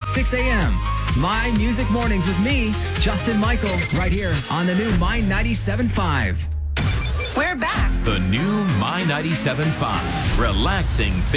6 a.m. My Music Mornings with me, Justin Michael, right here on the new My 97.5. We're back. The new My 97.5. Relaxing